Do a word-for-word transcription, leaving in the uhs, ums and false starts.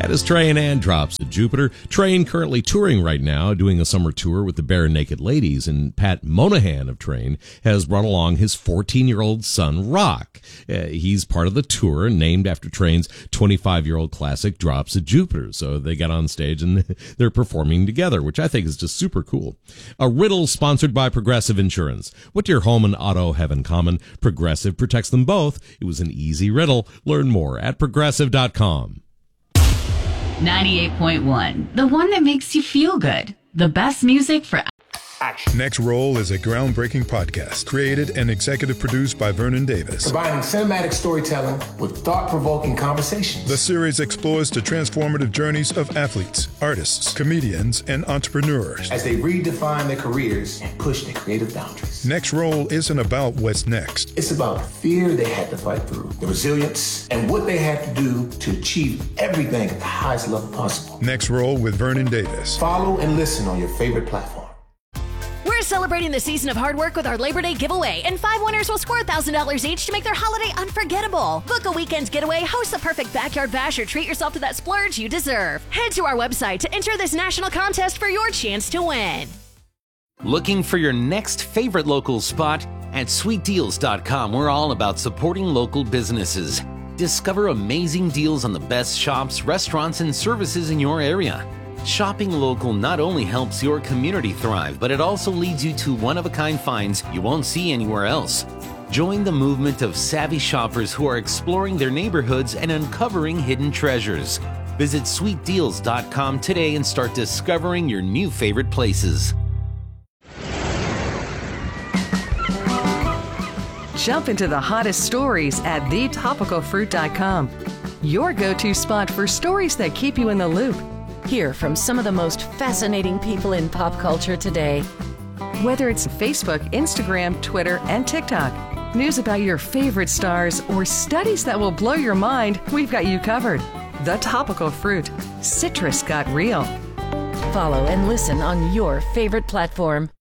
At his Train and Drops at Jupiter. Train currently touring right now, doing a summer tour with the Bare Naked Ladies, and Pat Monahan of Train has brought along his fourteen-year-old son, Rock. Uh, he's part of the tour, named after Train's twenty-five-year-old classic, Drops at Jupiter. So they got on stage and they're performing together, which I think is just super cool. A riddle sponsored by Progressive Insurance. What do your home and auto have in common? Progressive protects them both. It was an easy riddle. Learn more at progressive dot com. ninety-eight point one, the one that makes you feel good. The best music for action. Next Roll is a groundbreaking podcast created and executive produced by Vernon Davis. Combining cinematic storytelling with thought-provoking conversations. The series explores the transformative journeys of athletes, artists, comedians, and entrepreneurs as they redefine their careers and push their creative boundaries. Next Roll isn't about what's next. It's about the fear they had to fight through, the resilience, and what they had to do to achieve everything at the highest level possible. Next Roll with Vernon Davis. Follow and listen on your favorite platform. We're celebrating the season of hard work with our Labor Day giveaway, and five winners will score one thousand dollars each to make their holiday unforgettable. Book a weekend getaway, host the perfect backyard bash, or treat yourself to that splurge you deserve. Head to our website to enter this national contest for your chance to win. Looking for your next favorite local spot? At sweet deals dot com, we're all about supporting local businesses. Discover amazing deals on the best shops, restaurants, and services in your area. Shopping local not only helps your community thrive, but it also leads you to one-of-a-kind finds you won't see anywhere else. Join the movement of savvy shoppers who are exploring their neighborhoods and uncovering hidden treasures. Visit sweet deals dot com today and start discovering your new favorite places. Jump into the hottest stories at the topical fruit dot com. Your go-to spot for stories that keep you in the loop. Hear from some of the most fascinating people in pop culture today. Whether it's Facebook, Instagram, Twitter, and TikTok, news about your favorite stars, or studies that will blow your mind, we've got you covered. The Topical Fruit. Citrus got real. Follow and listen on your favorite platform.